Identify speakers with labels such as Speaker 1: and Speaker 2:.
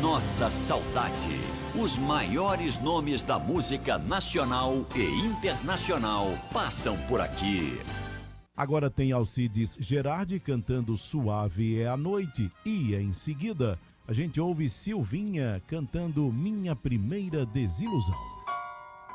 Speaker 1: nossa saudade. Os maiores nomes da música nacional e internacional passam por aqui.
Speaker 2: Agora tem Alcides Gerardi cantando Suave é a Noite e em seguida a gente ouve Silvinha cantando Minha Primeira Desilusão.